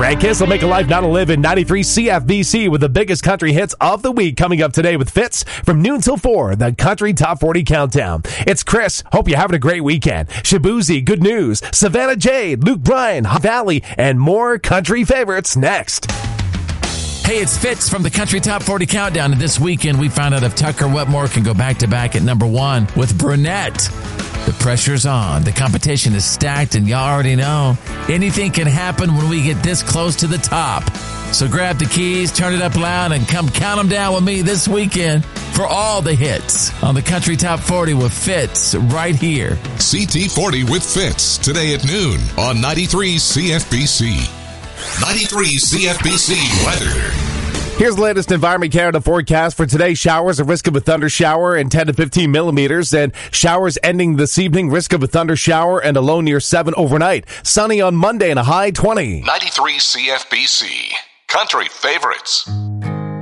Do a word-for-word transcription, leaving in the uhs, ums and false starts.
And Kiss will make a life not a live in ninety-three C F B C with the biggest country hits of the week coming up today with Fitz from noon till four, the Country Top forty Countdown. It's Chris. Hope you're having a great weekend. Shabuzi, Good News, Savannah Jade, Luke Bryan, Hot Valley, and more country favorites next. Hey, it's Fitz from the Country Top forty Countdown. And this weekend, we found out if Tucker Wetmore can go back-to-back at number one with Brunette. The pressure's on. The competition is stacked, and y'all already know anything can happen when we get this close to the top. So grab the keys, turn it up loud, and come count them down with me this weekend for all the hits on the Country Top forty with Fitz right here. C T forty with Fitz today at noon on ninety-three C F B C. ninety-three C F B C weather. Here's the latest Environment Canada forecast for today. Showers, a risk of a thunder shower and ten to fifteen millimeters. And showers ending this evening, risk of a thunder shower and a low near seven overnight. Sunny on Monday and a high twenty. ninety-three C F B C. Country favorites.